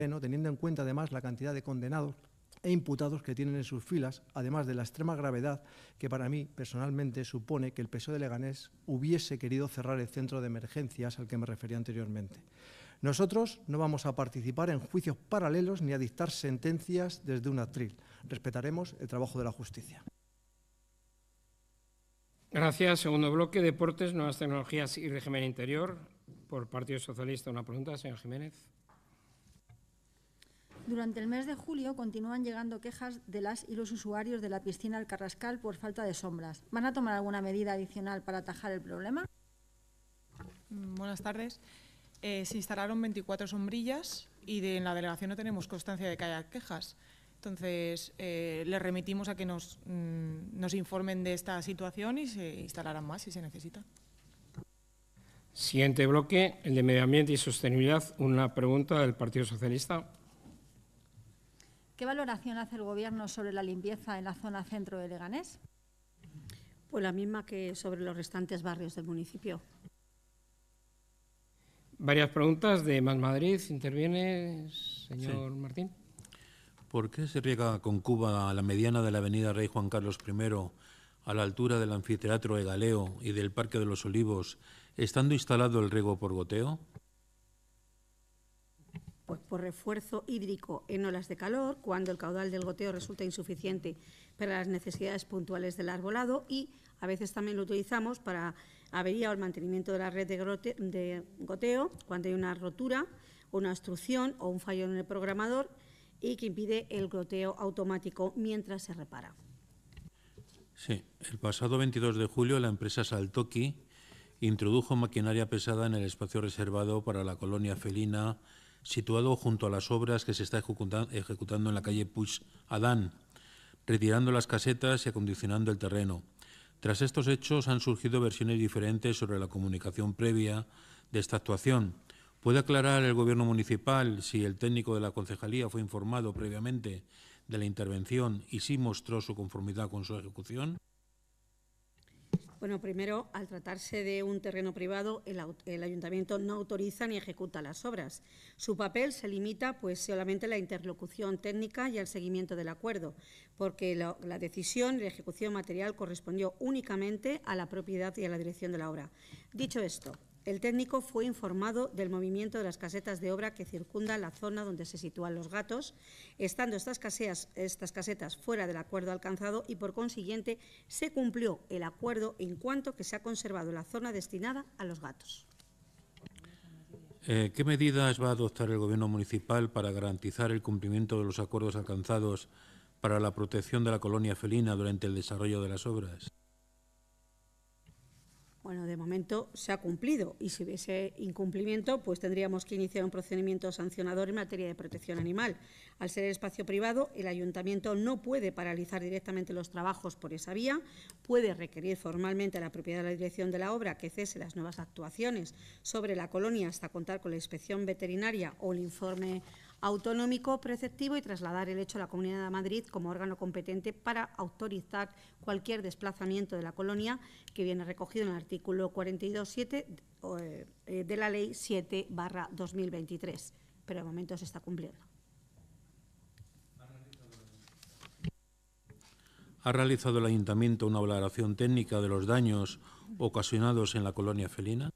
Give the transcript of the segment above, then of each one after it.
teniendo en cuenta además la cantidad de condenados e imputados que tienen en sus filas, además de la extrema gravedad que para mí personalmente supone que el PSOE de Leganés hubiese querido cerrar el centro de emergencias al que me refería anteriormente. Nosotros no vamos a participar en juicios paralelos ni a dictar sentencias desde un atril. Respetaremos el trabajo de la justicia. Gracias. Segundo bloque, Deportes, Nuevas Tecnologías y Régimen Interior. Por Partido Socialista, una pregunta, señor Jiménez. Durante el mes de julio continúan llegando quejas de las y los usuarios de la piscina El Carrascal por falta de sombras. ¿Van a tomar alguna medida adicional para atajar el problema? Buenas tardes. Se instalaron 24 sombrillas y en la delegación no tenemos constancia de que haya quejas. Entonces, les remitimos a que nos informen de esta situación y se instalarán más si se necesita. Siguiente bloque, el de Medio Ambiente y Sostenibilidad. Una pregunta del Partido Socialista. ¿Qué valoración hace el Gobierno sobre la limpieza en la zona centro de Leganés? Pues la misma que sobre los restantes barrios del municipio. Varias preguntas de Más Madrid. Interviene señor Martín. ¿Por qué se riega con cuba a la mediana de la avenida Rey Juan Carlos I, a la altura del anfiteatro Egaleo y del Parque de los Olivos, estando instalado el riego por goteo? Pues por refuerzo hídrico en olas de calor, cuando el caudal del goteo resulta insuficiente para las necesidades puntuales del arbolado, y a veces también lo utilizamos para avería o el mantenimiento de la red de goteo, cuando hay una rotura, una obstrucción o un fallo en el programador y que impide el goteo automático mientras se repara. Sí, el pasado 22 de julio la empresa Saltoki introdujo maquinaria pesada en el espacio reservado para la colonia felina, situado junto a las obras que se está ejecutando en la calle Puig Adán, retirando las casetas y acondicionando el terreno. Tras estos hechos han surgido versiones diferentes sobre la comunicación previa de esta actuación. ¿Puede aclarar el Gobierno municipal si el técnico de la concejalía fue informado previamente de la intervención y si mostró su conformidad con su ejecución? Bueno, primero, al tratarse de un terreno privado, el ayuntamiento no autoriza ni ejecuta las obras. Su papel se limita solamente a la interlocución técnica y al seguimiento del acuerdo, porque la decisión y la ejecución material correspondió únicamente a la propiedad y a la dirección de la obra. Dicho esto, el técnico fue informado del movimiento de las casetas de obra que circundan la zona donde se sitúan los gatos, estando estas casetas fuera del acuerdo alcanzado, y por consiguiente se cumplió el acuerdo en cuanto que se ha conservado la zona destinada a los gatos. ¿Qué medidas va a adoptar el Gobierno municipal para garantizar el cumplimiento de los acuerdos alcanzados para la protección de la colonia felina durante el desarrollo de las obras? Bueno, de momento se ha cumplido, y si hubiese incumplimiento, pues tendríamos que iniciar un procedimiento sancionador en materia de protección animal. Al ser espacio privado, el ayuntamiento no puede paralizar directamente los trabajos por esa vía, puede requerir formalmente a la propiedad de la dirección de la obra que cese las nuevas actuaciones sobre la colonia hasta contar con la inspección veterinaria o el informe autonómico preceptivo y trasladar el hecho a la Comunidad de Madrid como órgano competente para autorizar cualquier desplazamiento de la colonia, que viene recogido en el artículo 42.7 de la Ley 7/2023, pero de momento se está cumpliendo. ¿Ha realizado el ayuntamiento una valoración técnica de los daños ocasionados en la colonia felina?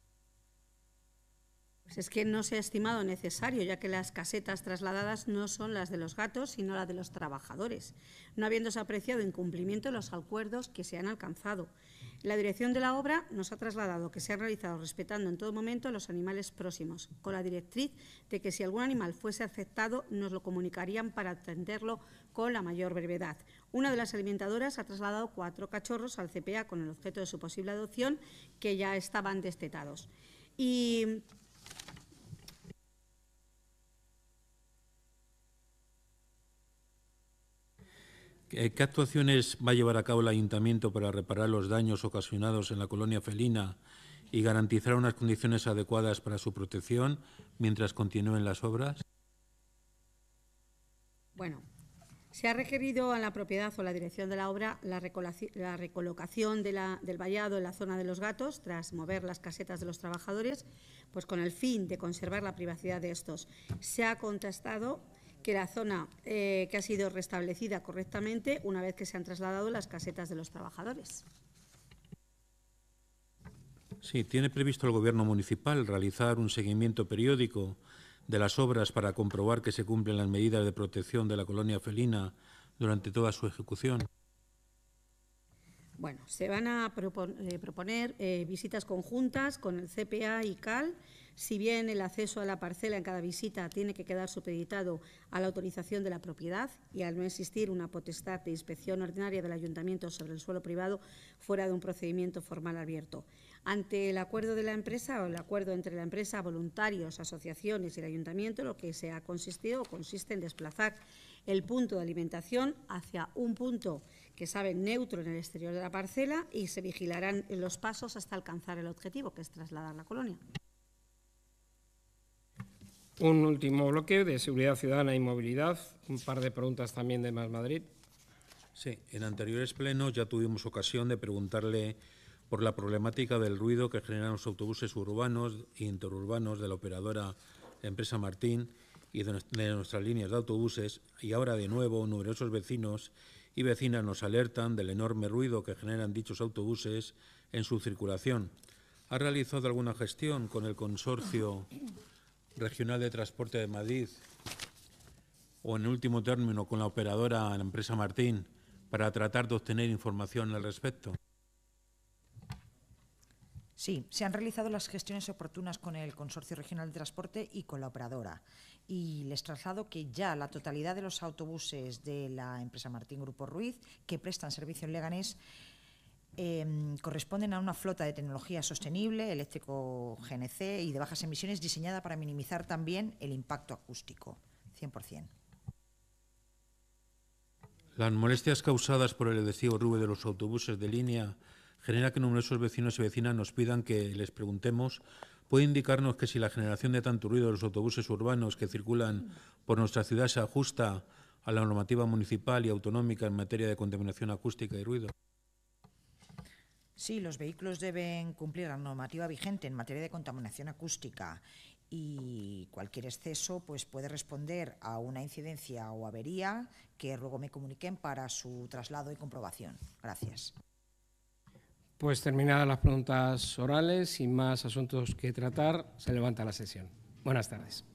Pues es que no se ha estimado necesario, ya que las casetas trasladadas no son las de los gatos, sino las de los trabajadores, no habiéndose apreciado incumplimiento de los acuerdos que se han alcanzado. La dirección de la obra nos ha trasladado que se han realizado respetando en todo momento a los animales próximos, con la directriz de que si algún animal fuese afectado nos lo comunicarían para atenderlo con la mayor brevedad. Una de las alimentadoras ha trasladado 4 cachorros al CPA con el objeto de su posible adopción, que ya estaban destetados. ¿Qué actuaciones va a llevar a cabo el ayuntamiento para reparar los daños ocasionados en la colonia felina y garantizar unas condiciones adecuadas para su protección mientras continúen las obras? Bueno, Se ha requerido a la propiedad o la dirección de la obra la recolocación del vallado en la zona de Los Gatos tras mover las casetas de los trabajadores, pues con el fin de conservar la privacidad de estos. Se ha contestado que la zona que ha sido restablecida correctamente una vez que se han trasladado las casetas de los trabajadores. Sí, ¿tiene previsto el Gobierno municipal realizar un seguimiento periódico de las obras para comprobar que se cumplen las medidas de protección de la colonia felina durante toda su ejecución? Bueno, se van a proponer visitas conjuntas con el CPA y CAL. Si bien el acceso a la parcela en cada visita tiene que quedar supeditado a la autorización de la propiedad y al no existir una potestad de inspección ordinaria del Ayuntamiento sobre el suelo privado fuera de un procedimiento formal abierto. Ante el acuerdo de la empresa o el acuerdo entre la empresa, voluntarios, asociaciones y el Ayuntamiento, lo que se ha consistido o consiste en desplazar el punto de alimentación hacia un punto que sabe neutro en el exterior de la parcela y se vigilarán los pasos hasta alcanzar el objetivo, que es trasladar la colonia. Un último bloque de seguridad ciudadana y movilidad. Un par de preguntas también de Más Madrid. Sí, en anteriores plenos ya tuvimos ocasión de preguntarle por la problemática del ruido que generan los autobuses urbanos e interurbanos de la operadora empresa Martín y de nuestras líneas de autobuses, y ahora de nuevo numerosos vecinos y vecinas nos alertan del enorme ruido que generan dichos autobuses en su circulación. ¿Ha realizado alguna gestión con el Consorcio Regional de Transporte de Madrid o, en último término, con la operadora, la empresa Martín, para tratar de obtener información al respecto? Sí, se han realizado las gestiones oportunas con el Consorcio Regional de Transporte y con la operadora. Y les traslado que ya la totalidad de los autobuses de la empresa Martín Grupo Ruiz que prestan servicio en Leganés corresponden a una flota de tecnología sostenible, eléctrico GNC y de bajas emisiones, diseñada para minimizar también el impacto acústico, 100%. Las molestias causadas por el excesivo ruido de los autobuses de línea genera que numerosos vecinos y vecinas nos pidan que les preguntemos. ¿Puede indicarnos que si la generación de tanto ruido de los autobuses urbanos que circulan por nuestra ciudad se ajusta a la normativa municipal y autonómica en materia de contaminación acústica y ruido? Sí, los vehículos deben cumplir la normativa vigente en materia de contaminación acústica y cualquier exceso pues, puede responder a una incidencia o avería que luego me comuniquen para su traslado y comprobación. Gracias. Pues terminadas las preguntas orales, sin más asuntos que tratar, se levanta la sesión. Buenas tardes.